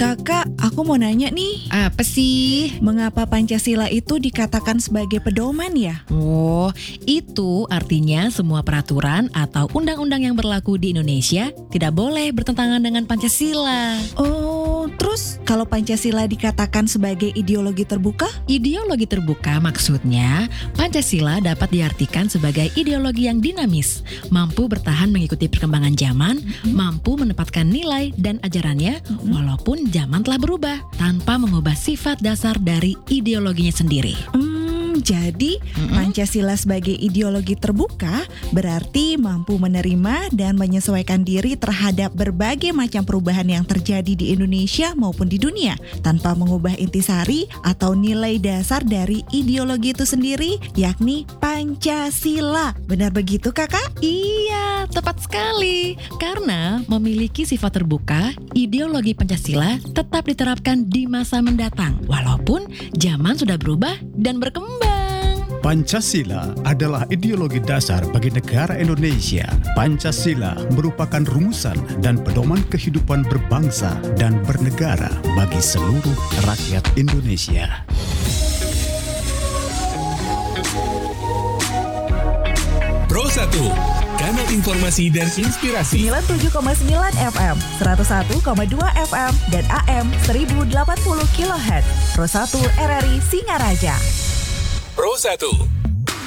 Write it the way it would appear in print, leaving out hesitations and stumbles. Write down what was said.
Kakak, aku mau nanya nih, Apa sih? mengapa Pancasila itu dikatakan sebagai pedoman ya? Oh, itu artinya semua peraturan atau undang-undang yang berlaku di Indonesia tidak boleh bertentangan dengan Pancasila. Oh, terus kalau Pancasila dikatakan sebagai ideologi terbuka? Ideologi terbuka maksudnya Pancasila dapat diartikan sebagai ideologi yang dinamis, mampu bertahan mengikuti perkembangan zaman, mampu menempatkan nilai dan ajarannya walaupun zaman telah berubah tanpa mengubah sifat dasar dari ideologinya sendiri. Jadi Pancasila sebagai ideologi terbuka berarti mampu menerima dan menyesuaikan diri terhadap berbagai macam perubahan yang terjadi di Indonesia maupun di dunia tanpa mengubah intisari atau nilai dasar dari ideologi itu sendiri, yakni Pancasila. Benar begitu, Kakak? Iya, tepat sekali. Karena memiliki sifat terbuka, ideologi Pancasila tetap diterapkan di masa mendatang walaupun zaman sudah berubah dan berkembang. Pancasila adalah ideologi dasar bagi negara Indonesia. Pancasila merupakan rumusan dan pedoman kehidupan berbangsa dan bernegara bagi seluruh rakyat Indonesia. Pro 1, kanal informasi dan inspirasi. 97,9 FM, 101,2 FM, dan AM 1080 kHz. Pro 1 RRI Singaraja. Pro 1.